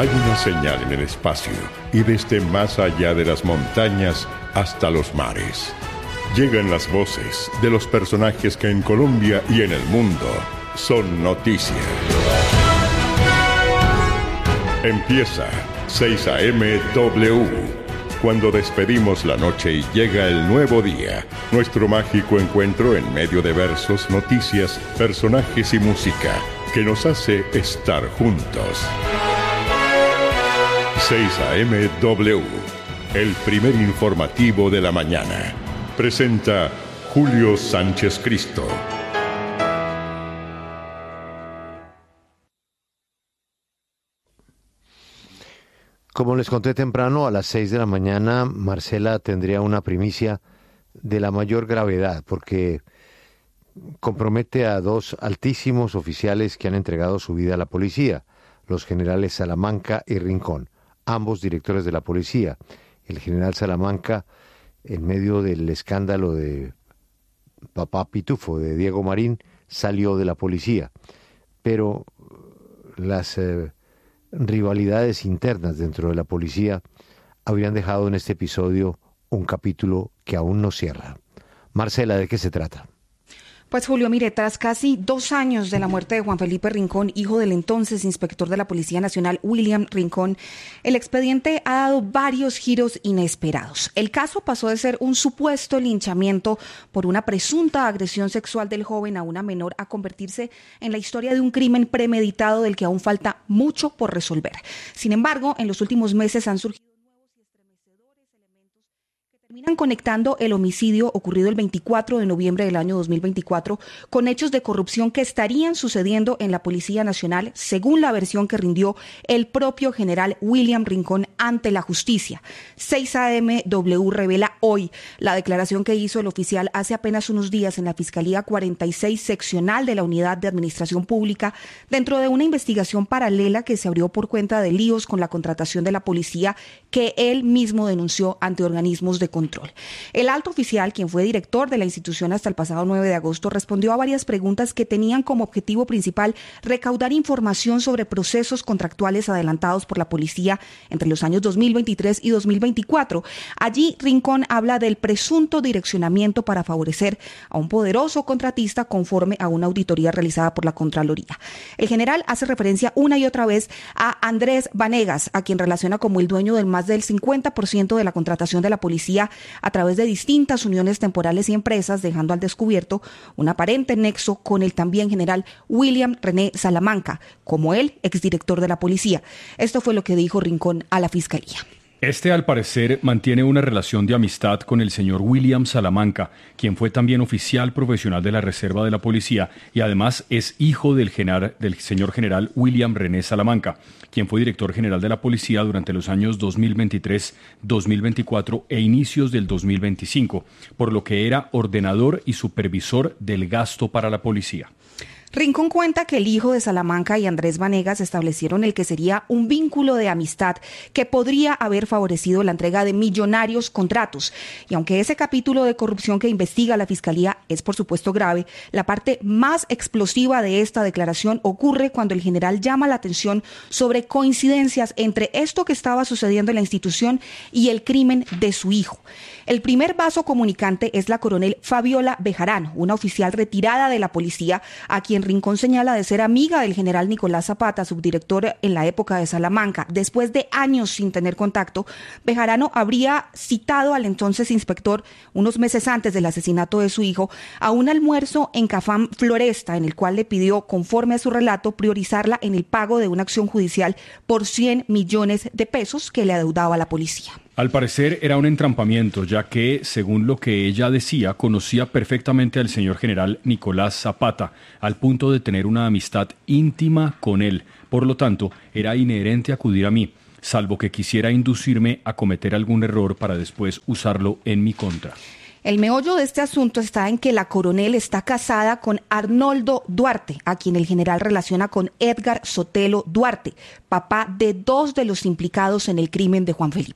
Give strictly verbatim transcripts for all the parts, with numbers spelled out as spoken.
Hay una señal en el espacio y desde más allá de las montañas hasta los mares. Llegan las voces de los personajes que en Colombia y en el mundo son noticia. Empieza seis A M W. Cuando despedimos la noche y llega el nuevo día, nuestro mágico encuentro en medio de versos, noticias, personajes y música que nos hace estar juntos. seis A M W, el primer informativo de la mañana. Presenta Julio Sánchez Cristo. Como les conté temprano, a las seis de la mañana, Marcela tendría una primicia de la mayor gravedad, porque compromete a dos altísimos oficiales que han entregado su vida a la policía, los generales Salamanca y Rincón, ambos directores de la policía. El general Salamanca, en medio del escándalo de Papá Pitufo, de Diego Marín, salió de la policía, pero las eh, rivalidades internas dentro de la policía habrían dejado en este episodio un capítulo que aún no cierra. Marcela, ¿de qué se trata? Pues Julio, mire, tras casi dos años de la muerte de Juan Felipe Rincón, hijo del entonces inspector de la Policía Nacional, William Rincón, el expediente ha dado varios giros inesperados. El caso pasó de ser un supuesto linchamiento por una presunta agresión sexual del joven a una menor a convertirse en la historia de un crimen premeditado del que aún falta mucho por resolver. Sin embargo, en los últimos meses han surgido terminan conectando el homicidio ocurrido el veinticuatro de noviembre del año dos mil veinticuatro con hechos de corrupción que estarían sucediendo en la Policía Nacional, según la versión que rindió el propio general William Rincón ante la justicia. seis A M W revela hoy la declaración que hizo el oficial hace apenas unos días en la Fiscalía cuarenta y seis seccional de la Unidad de Administración Pública, dentro de una investigación paralela que se abrió por cuenta de líos con la contratación de la policía que él mismo denunció ante organismos de control. Control. El alto oficial, quien fue director de la institución hasta el pasado nueve de agosto, respondió a varias preguntas que tenían como objetivo principal recaudar información sobre procesos contractuales adelantados por la policía entre los años dos mil veintitrés y dos mil veinticuatro. Allí, Rincón habla del presunto direccionamiento para favorecer a un poderoso contratista conforme a una auditoría realizada por la Contraloría. El general hace referencia una y otra vez a Andrés Vanegas, a quien relaciona como el dueño del más del cincuenta por ciento de la contratación de la policía a través de distintas uniones temporales y empresas, dejando al descubierto un aparente nexo con el también general William René Salamanca, como el exdirector de la policía. Esto fue lo que dijo Rincón a la Fiscalía. Este, al parecer, mantiene una relación de amistad con el señor William Salamanca, quien fue también oficial profesional de la Reserva de la Policía y además es hijo del, general, del señor general William René Salamanca, quien fue director general de la Policía durante los años dos mil veintitrés, dos mil veinticuatro e inicios del dos mil veinticinco, por lo que era ordenador y supervisor del gasto para la policía. Rincón cuenta que el hijo de Salamanca y Andrés Vanegas establecieron el que sería un vínculo de amistad que podría haber favorecido la entrega de millonarios contratos. Y aunque ese capítulo de corrupción que investiga la Fiscalía es por supuesto grave, la parte más explosiva de esta declaración ocurre cuando el general llama la atención sobre coincidencias entre esto que estaba sucediendo en la institución y el crimen de su hijo. El primer vaso comunicante es la coronel Fabiola Bejarano, una oficial retirada de la policía, a quien Rincón señala de ser amiga del general Nicolás Zapata, subdirector en la época de Salamanca. Después de años sin tener contacto, Bejarano habría citado al entonces inspector, unos meses antes del asesinato de su hijo, a un almuerzo en Cafam Floresta, en el cual le pidió, conforme a su relato, priorizarla en el pago de una acción judicial por cien millones de pesos que le adeudaba a la policía. Al parecer era un entrampamiento, ya que, según lo que ella decía, conocía perfectamente al señor general Nicolás Zapata, al punto de tener una amistad íntima con él. Por lo tanto, era inherente acudir a mí, salvo que quisiera inducirme a cometer algún error para después usarlo en mi contra. El meollo de este asunto está en que la coronel está casada con Arnoldo Duarte, a quien el general relaciona con Edgar Sotelo Duarte, papá de dos de los implicados en el crimen de Juan Felipe.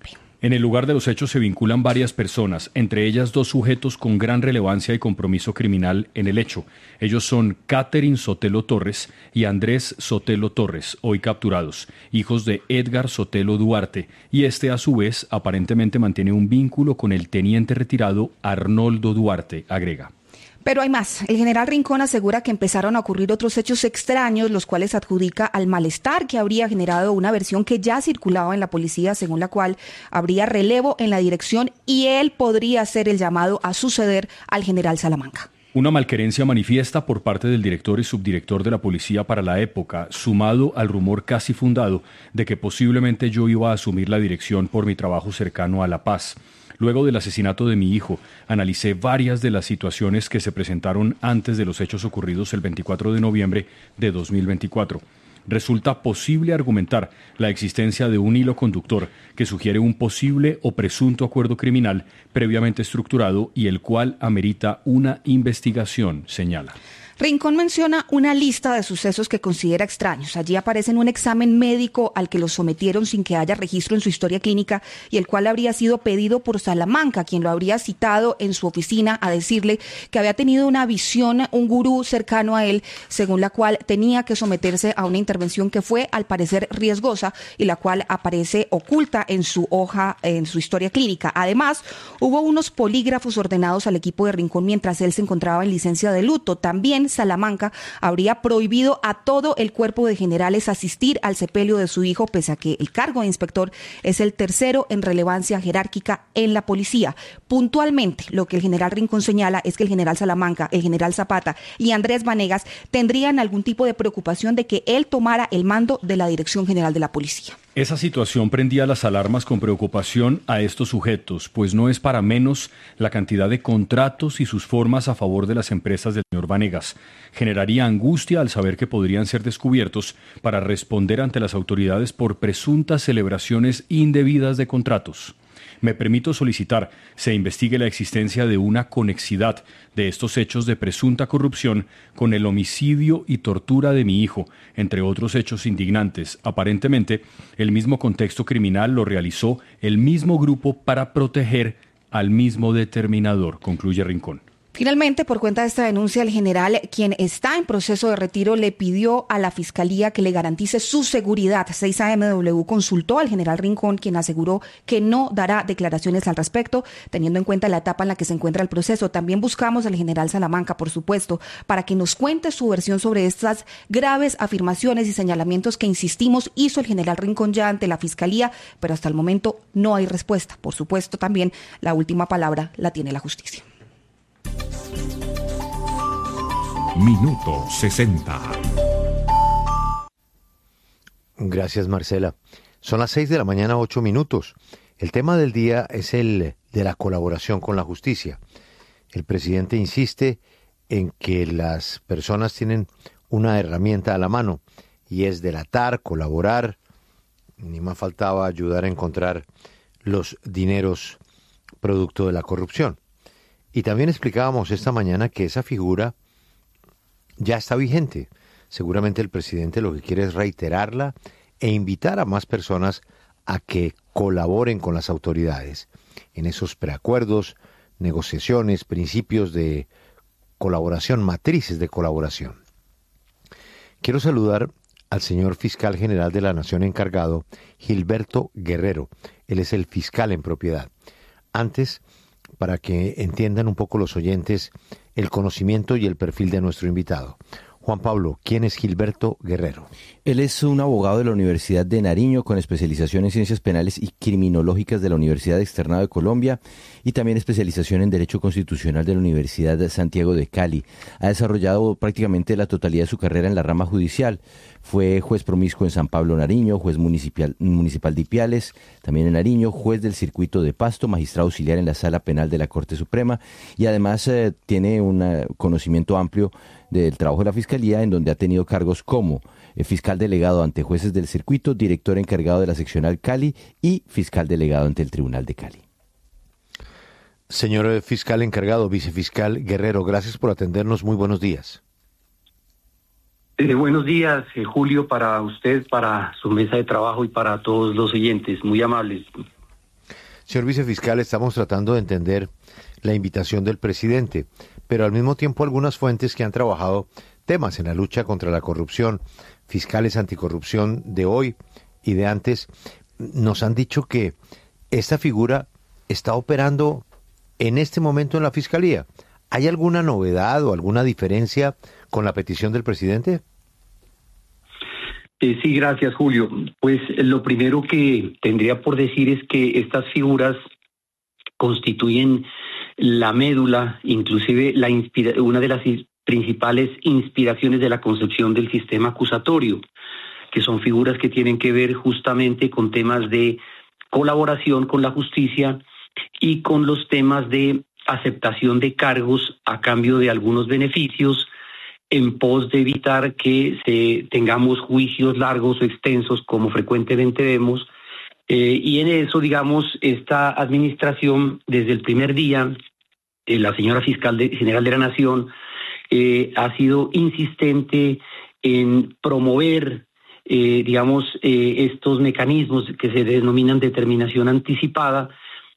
En el lugar de los hechos se vinculan varias personas, entre ellas dos sujetos con gran relevancia y compromiso criminal en el hecho. Ellos son Catherine Sotelo Torres y Andrés Sotelo Torres, hoy capturados, hijos de Edgar Sotelo Duarte, y este a su vez aparentemente mantiene un vínculo con el teniente retirado Arnoldo Duarte, agrega. Pero hay más. El general Rincón asegura que empezaron a ocurrir otros hechos extraños, los cuales adjudica al malestar que habría generado una versión que ya circulaba en la policía, según la cual habría relevo en la dirección y él podría ser el llamado a suceder al general Salamanca. Una malquerencia manifiesta por parte del director y subdirector de la policía para la época, sumado al rumor casi fundado de que posiblemente yo iba a asumir la dirección por mi trabajo cercano a La Paz. Luego del asesinato de mi hijo, analicé varias de las situaciones que se presentaron antes de los hechos ocurridos el veinticuatro de noviembre de dos mil veinticuatro. Resulta posible argumentar la existencia de un hilo conductor que sugiere un posible o presunto acuerdo criminal previamente estructurado y el cual amerita una investigación, señala. Rincón menciona una lista de sucesos que considera extraños. Allí aparecen un examen médico al que los sometieron sin que haya registro en su historia clínica y el cual habría sido pedido por Salamanca, quien lo habría citado en su oficina a decirle que había tenido una visión, un gurú cercano a él, según la cual tenía que someterse a una intervención que fue al parecer riesgosa y la cual aparece oculta en su hoja, en su historia clínica. Además, hubo unos polígrafos ordenados al equipo de Rincón mientras él se encontraba en licencia de luto. También Salamanca habría prohibido a todo el cuerpo de generales asistir al sepelio de su hijo, pese a que el cargo de inspector es el tercero en relevancia jerárquica en la policía. Puntualmente, lo que el general Rincón señala es que el general Salamanca, el general Zapata y Andrés Vanegas tendrían algún tipo de preocupación de que él tomara el mando de la Dirección General de la Policía. Esa situación prendía las alarmas con preocupación a estos sujetos, pues no es para menos la cantidad de contratos y sus formas a favor de las empresas del señor Vanegas. Generaría angustia al saber que podrían ser descubiertos para responder ante las autoridades por presuntas celebraciones indebidas de contratos. Me permito solicitar se investigue la existencia de una conexidad de estos hechos de presunta corrupción con el homicidio y tortura de mi hijo, entre otros hechos indignantes. Aparentemente, el mismo contexto criminal lo realizó el mismo grupo para proteger al mismo determinador, concluye Rincón. Finalmente, por cuenta de esta denuncia, el general, quien está en proceso de retiro, le pidió a la Fiscalía que le garantice su seguridad. seis A M W consultó al general Rincón, quien aseguró que no dará declaraciones al respecto, teniendo en cuenta la etapa en la que se encuentra el proceso. También buscamos al general Salamanca, por supuesto, para que nos cuente su versión sobre estas graves afirmaciones y señalamientos que, insistimos, hizo el general Rincón ya ante la Fiscalía, pero hasta el momento no hay respuesta. Por supuesto, también la última palabra la tiene la justicia. Minuto sesenta. Gracias, Marcela. Son las seis de la mañana, ocho minutos. El tema del día es el de la colaboración con la justicia. El presidente insiste en que las personas tienen una herramienta a la mano y es delatar, colaborar, ni más faltaba ayudar a encontrar los dineros producto de la corrupción. Y también explicábamos esta mañana que esa figura ya está vigente. Seguramente el presidente lo que quiere es reiterarla e invitar a más personas a que colaboren con las autoridades en esos preacuerdos, negociaciones, principios de colaboración, matrices de colaboración. Quiero saludar al señor fiscal general de la Nación encargado, Gilberto Guerrero. Él es el fiscal en propiedad. Antes, para que entiendan un poco los oyentes el conocimiento y el perfil de nuestro invitado. Juan Pablo, ¿quién es Gilberto Guerrero? Él es un abogado de la Universidad de Nariño con especialización en Ciencias Penales y Criminológicas de la Universidad Externado de Colombia y también especialización en Derecho Constitucional de la Universidad de Santiago de Cali. Ha desarrollado prácticamente la totalidad de su carrera en la rama judicial. Fue juez promiscuo en San Pablo, Nariño, juez municipal, municipal de Ipiales, también en Nariño, juez del circuito de Pasto, magistrado auxiliar en la Sala Penal de la Corte Suprema y además eh, tiene un uh, conocimiento amplio del trabajo de la Fiscalía, en donde ha tenido cargos como eh, fiscal delegado ante jueces del circuito, director encargado de la seccional Cali y fiscal delegado ante el Tribunal de Cali. Señor fiscal encargado, vicefiscal Guerrero, gracias por atendernos. Muy buenos días. Eh, buenos días, eh, Julio, para usted, para su mesa de trabajo y para todos los oyentes. Muy amables. Señor vicefiscal, estamos tratando de entender la invitación del presidente, pero al mismo tiempo algunas fuentes que han trabajado temas en la lucha contra la corrupción, fiscales anticorrupción de hoy y de antes, nos han dicho que esta figura está operando en este momento en la Fiscalía. ¿Hay alguna novedad o alguna diferencia con la petición del presidente? Eh, sí, gracias, Julio. Pues lo primero que tendría por decir es que estas figuras constituyen la médula, inclusive la inspira- una de las principales inspiraciones de la concepción del sistema acusatorio, que son figuras que tienen que ver justamente con temas de colaboración con la justicia y con los temas de aceptación de cargos a cambio de algunos beneficios en pos de evitar que se, tengamos juicios largos o extensos como frecuentemente vemos. Eh, y en eso, digamos, esta administración, desde el primer día, eh, la señora fiscal de, general de la Nación eh, ha sido insistente en promover, eh, digamos, eh, estos mecanismos que se denominan determinación anticipada,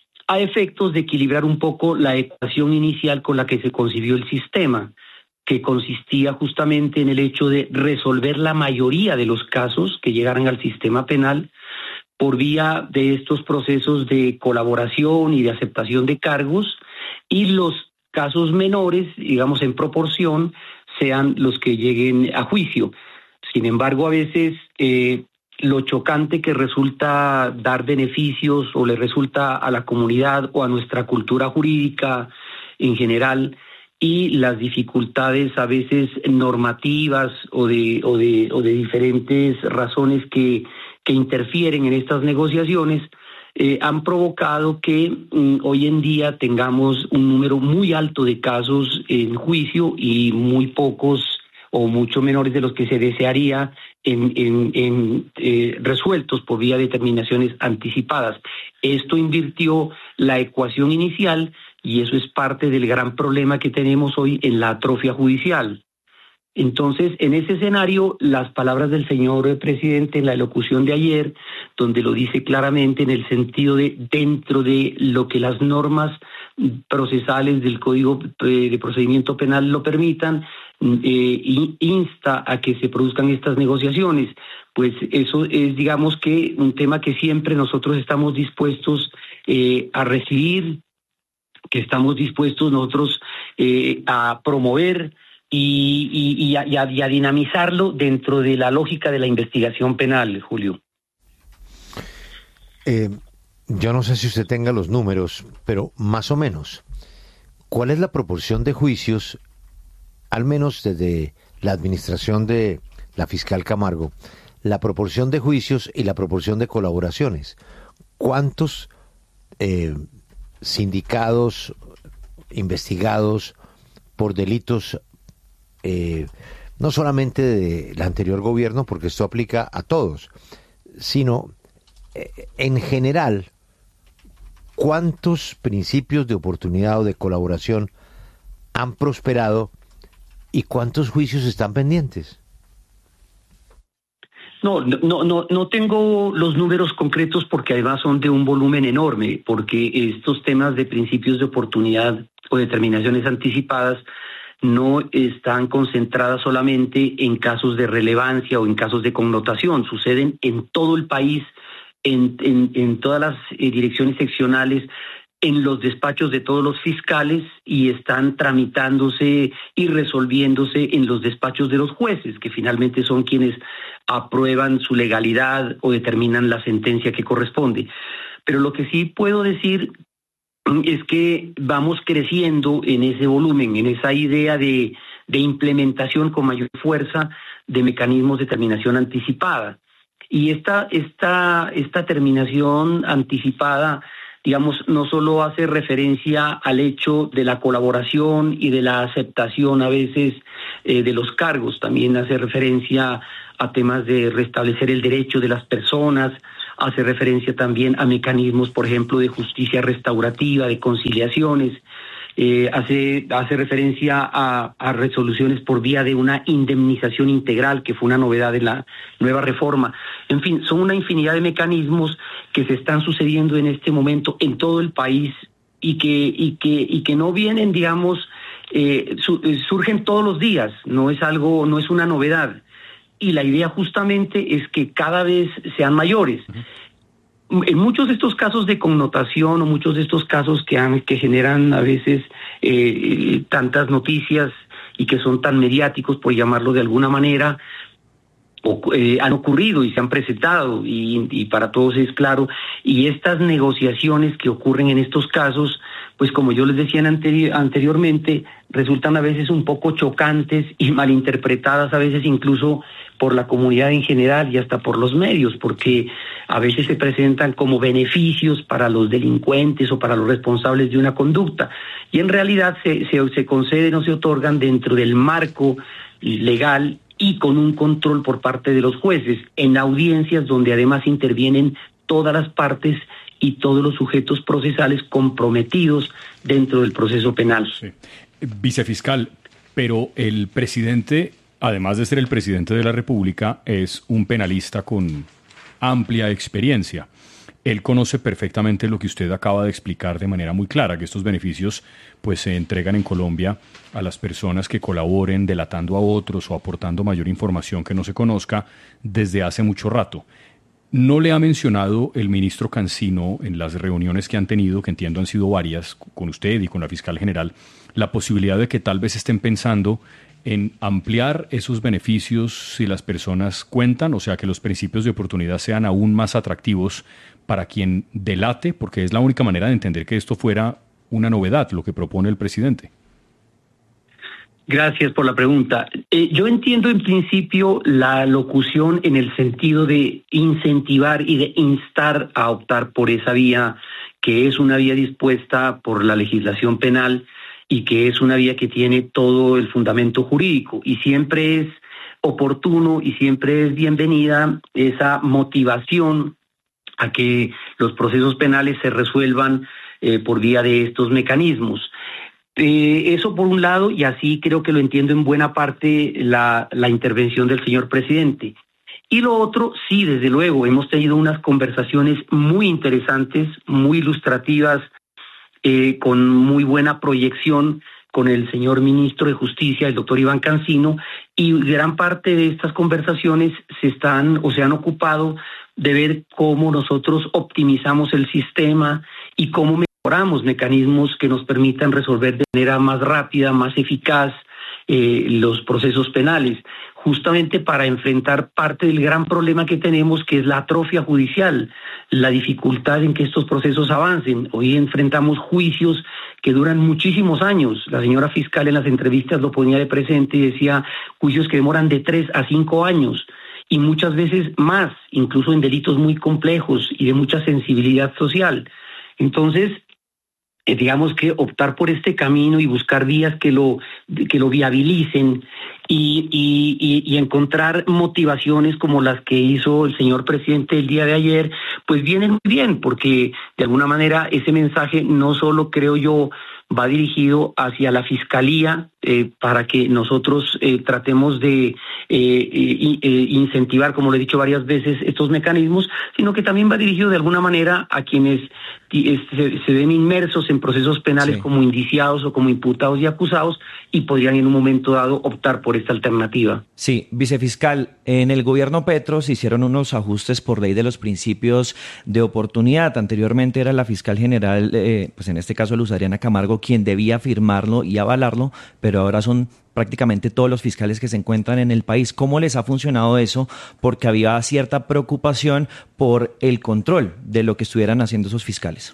a efectos de equilibrar un poco la ecuación inicial con la que se concibió el sistema, que consistía justamente en el hecho de resolver la mayoría de los casos que llegaran al sistema penal por vía de estos procesos de colaboración y de aceptación de cargos, y los casos menores, digamos en proporción, sean los que lleguen a juicio. Sin embargo, a veces eh, lo chocante que resulta dar beneficios o le resulta a la comunidad o a nuestra cultura jurídica en general, y las dificultades a veces normativas o de, o de, o de diferentes razones que, que interfieren en estas negociaciones, eh, han provocado que mm, hoy en día tengamos un número muy alto de casos en juicio y muy pocos o mucho menores de los que se desearía en, en, en eh, resueltos por vía de determinaciones anticipadas. Esto invirtió la ecuación inicial y eso es parte del gran problema que tenemos hoy en la atrofia judicial. Entonces, en ese escenario, las palabras del señor presidente en la elocución de ayer, donde lo dice claramente en el sentido de dentro de lo que las normas procesales del Código de Procedimiento Penal lo permitan, eh, insta a que se produzcan estas negociaciones. Pues eso es, digamos que, un tema que siempre nosotros estamos dispuestos eh, a recibir, que estamos dispuestos nosotros eh, a promover y, y, y, a, y, a, y a dinamizarlo dentro de la lógica de la investigación penal, Julio. Eh, yo no sé si usted tenga los números, pero más o menos, ¿cuál es la proporción de juicios, al menos desde la administración de la fiscal Camargo, la proporción de juicios y la proporción de colaboraciones? ¿Cuántos eh, sindicados investigados por delitos eh, no solamente del anterior gobierno, porque esto aplica a todos, sino eh, en general, cuántos principios de oportunidad o de colaboración han prosperado y cuántos juicios están pendientes? No, no, no, no tengo los números concretos porque además son de un volumen enorme, porque estos temas de principios de oportunidad o determinaciones anticipadas no están concentradas solamente en casos de relevancia o en casos de connotación, suceden en todo el país, en, en, en todas las eh, direcciones seccionales, en los despachos de todos los fiscales y están tramitándose y resolviéndose en los despachos de los jueces, que finalmente son quienes aprueban su legalidad o determinan la sentencia que corresponde. Pero lo que sí puedo decir es que vamos creciendo en ese volumen, en esa idea de, de implementación con mayor fuerza de mecanismos de terminación anticipada. Y esta, esta, esta terminación anticipada, digamos, no solo hace referencia al hecho de la colaboración y de la aceptación a veces eh, de los cargos, también hace referencia a temas de restablecer el derecho de las personas, hace referencia también a mecanismos, por ejemplo, de justicia restaurativa, de conciliaciones. eh, hace, hace referencia a, a resoluciones por vía de una indemnización integral, que fue una novedad de la nueva reforma. En fin, son una infinidad de mecanismos que se están sucediendo en este momento en todo el país y que, y que, y que no vienen, digamos, eh, su, surgen todos los días, no es algo, no es una novedad. Y la idea justamente es que cada vez sean mayores. Uh-huh. En muchos de estos casos de connotación o muchos de estos casos que, han, que generan a veces eh, tantas noticias y que son tan mediáticos, por llamarlo de alguna manera, o, eh, han ocurrido y se han presentado y, y para todos es claro. Y estas negociaciones que ocurren en estos casos, pues como yo les decía anteri- anteriormente, resultan a veces un poco chocantes y malinterpretadas a veces incluso por la comunidad en general y hasta por los medios, porque a veces se presentan como beneficios para los delincuentes o para los responsables de una conducta, y en realidad se, se, se conceden o se otorgan dentro del marco legal y con un control por parte de los jueces, en audiencias donde además intervienen todas las partes y todos los sujetos procesales comprometidos dentro del proceso penal. Sí. Vicefiscal, pero el presidente, además de ser el presidente de la República, es un penalista con amplia experiencia. Él conoce perfectamente lo que usted acaba de explicar de manera muy clara, que estos beneficios pues se entregan en Colombia a las personas que colaboren delatando a otros o aportando mayor información que no se conozca desde hace mucho rato. ¿No le ha mencionado el ministro Cancino en las reuniones que han tenido, que entiendo han sido varias, con usted y con la fiscal general, la posibilidad de que tal vez estén pensando en ampliar esos beneficios si las personas cuentan, o sea, que los principios de oportunidad sean aún más atractivos para quien delate, porque es la única manera de entender que esto fuera una novedad, lo que propone el presidente? Gracias por la pregunta. Eh, yo entiendo en principio la locución en el sentido de incentivar y de instar a optar por esa vía, que es una vía dispuesta por la legislación penal y que es una vía que tiene todo el fundamento jurídico, y siempre es oportuno y siempre es bienvenida esa motivación a que los procesos penales se resuelvan eh, por vía de estos mecanismos. Eh, eso por un lado, y así creo que lo entiendo en buena parte la, la intervención del señor presidente. Y lo otro, sí, desde luego, hemos tenido unas conversaciones muy interesantes, muy ilustrativas, eh, con muy buena proyección con el señor ministro de Justicia, el doctor Iván Cancino, y gran parte de estas conversaciones se están o se han ocupado de ver cómo nosotros optimizamos el sistema y cómo mejoramos mecanismos que nos permitan resolver de manera más rápida, más eficaz eh, los procesos penales, justamente para enfrentar parte del gran problema que tenemos, que es la atrofia judicial, la dificultad en que estos procesos avancen. Hoy enfrentamos juicios que duran muchísimos años. La señora fiscal en las entrevistas lo ponía de presente y decía juicios que demoran de tres a cinco años. Y muchas veces más, incluso en delitos muy complejos y de mucha sensibilidad social. Entonces, eh, digamos que optar por este camino y buscar vías que lo, que lo viabilicen y, y, y, y encontrar motivaciones como las que hizo el señor presidente el día de ayer, pues vienen muy bien, porque de alguna manera ese mensaje no solo, creo yo, va dirigido hacia la Fiscalía eh, para que nosotros eh, tratemos de eh, eh, eh, incentivar, como lo he dicho varias veces, estos mecanismos, sino que también va dirigido de alguna manera a quienes eh, se, se ven inmersos en procesos penales, sí, como indiciados o como imputados y acusados, y podrían en un momento dado optar por esta alternativa. Sí, vicefiscal, en el gobierno Petro se hicieron unos ajustes por ley de los principios de oportunidad. Anteriormente era la fiscal general, eh, pues en este caso Luz Adriana Camargo, quien debía firmarlo y avalarlo, pero ahora son prácticamente todos los fiscales que se encuentran en el país. ¿Cómo les ha funcionado eso? Porque había cierta preocupación por el control de lo que estuvieran haciendo esos fiscales.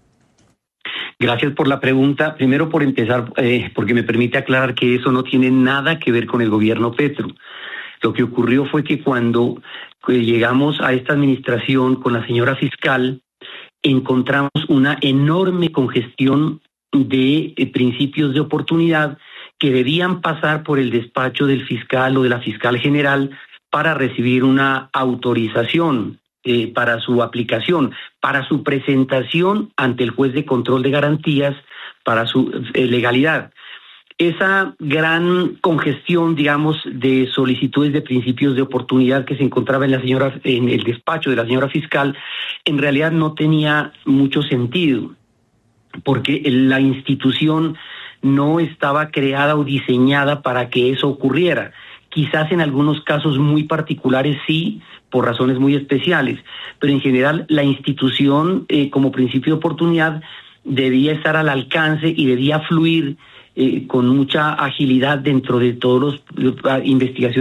Gracias por la pregunta. Primero, por empezar, eh, porque me permite aclarar que eso no tiene nada que ver con el gobierno Petro. Lo que ocurrió fue que cuando eh, llegamos a esta administración con la señora fiscal, encontramos una enorme congestión de eh, principios de oportunidad que debían pasar por el despacho del fiscal o de la fiscal general para recibir una autorización eh, para su aplicación, para su presentación ante el juez de control de garantías, para su eh, legalidad. Esa gran congestión, digamos, de solicitudes de principios de oportunidad que se encontraba en la señora, en el despacho de la señora fiscal, en realidad no tenía mucho sentido, porque la institución no estaba creada o diseñada para que eso ocurriera. Quizás en algunos casos muy particulares sí, por razones muy especiales, pero en general la institución eh, como principio de oportunidad debía estar al alcance y debía fluir Eh, con mucha agilidad dentro de todos los, las investigaciones